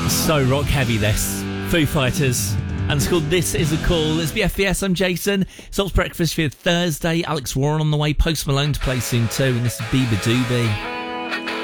So rock heavy this. Foo Fighters. And it's called This Is a Call. It's BFBS, I'm Jason. Salt's Breakfast for Thursday. Alex Warren on the way. Post Malone to play soon too. And this is Bieber Doobie.